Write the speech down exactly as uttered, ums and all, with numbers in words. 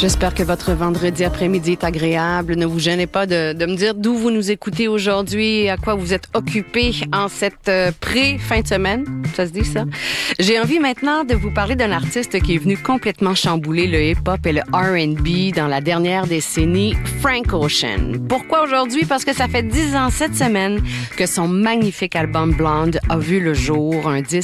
J'espère que votre vendredi après-midi est agréable. Ne vous gênez pas de, de me dire d'où vous nous écoutez aujourd'hui et à quoi vous êtes occupés en cette euh, pré-fin de semaine. Ça se dit, ça? J'ai envie maintenant de vous parler d'un artiste qui est venu complètement chambouler le hip-hop et le R and B dans la dernière décennie, Frank Ocean. Pourquoi aujourd'hui? Parce que ça fait dix ans cette semaine que son magnifique album Blonde a vu le jour, un disque